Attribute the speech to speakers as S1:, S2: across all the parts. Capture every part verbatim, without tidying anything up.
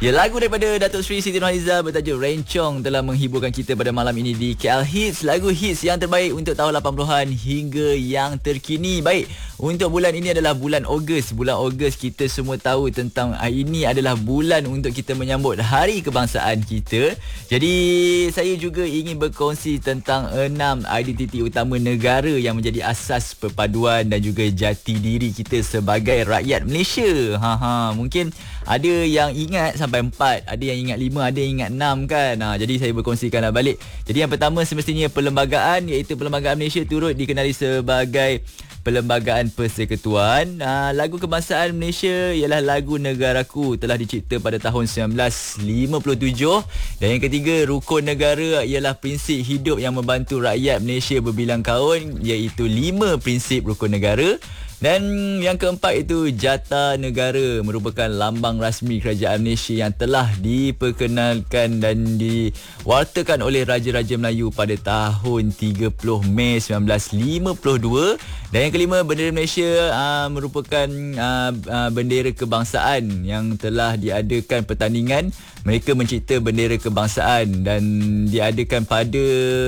S1: Ya, lagu daripada Datuk Seri Siti Nurhaliza bertajuk Rencong telah menghiburkan kita pada malam ini di K L Hits. Lagu hits yang terbaik untuk tahun lapan puluhan hingga yang terkini. Baik, untuk bulan ini adalah bulan Ogos. Bulan Ogos kita semua tahu tentang ini adalah bulan untuk kita menyambut Hari Kebangsaan kita. Jadi saya juga ingin berkongsi tentang enam identiti utama negara yang menjadi asas perpaduan dan juga jati diri kita sebagai rakyat Malaysia. Ha ha, mungkin ada yang ingat sampai empat, ada yang ingat lima, ada yang ingat enam kan. Ha, jadi saya berkongsikanlah balik. Jadi yang pertama semestinya perlembagaan, iaitu Perlembagaan Malaysia turut dikenali sebagai Perlembagaan Persekutuan. Ha, lagu kebangsaan Malaysia ialah Lagu Negaraku, telah dicipta pada tahun sembilan belas lima puluh tujuh. Dan yang ketiga, rukun negara ialah prinsip hidup yang membantu rakyat Malaysia berbilang tahun, iaitu lima prinsip rukun negara. Dan yang keempat itu Jata Negara, merupakan lambang rasmi kerajaan Malaysia yang telah diperkenalkan dan diwartakan oleh Raja-Raja Melayu pada tahun tiga puluh Mei sembilan belas lima puluh dua. Dan yang kelima, bendera Malaysia aa, merupakan aa, aa, bendera kebangsaan yang telah diadakan pertandingan. Mereka mencipta bendera kebangsaan dan diadakan pada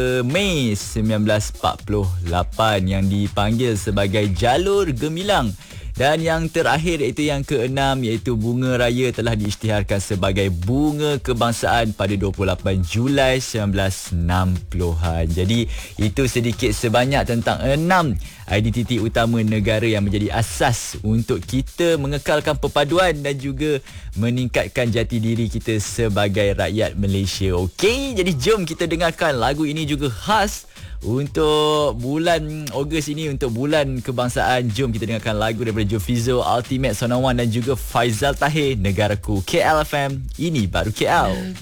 S1: Mei sembilan belas empat puluh lapan yang dipanggil sebagai Jalur Gemilang. Dan yang terakhir iaitu yang keenam, iaitu Bunga Raya telah diisytiharkan sebagai Bunga Kebangsaan pada dua puluh lapan Julai sembilan belas enam puluhan. Jadi itu sedikit sebanyak tentang enam identiti utama negara yang menjadi asas untuk kita mengekalkan perpaduan dan juga meningkatkan jati diri kita sebagai rakyat Malaysia. Okey, jadi jom kita dengarkan lagu ini juga khas untuk bulan Ogos ini, untuk bulan kebangsaan. Jom kita dengarkan lagu daripada Jofizo, Ultimate Sonawan dan juga Faizal Tahir, Negaraku. K L F M, ini baru K L.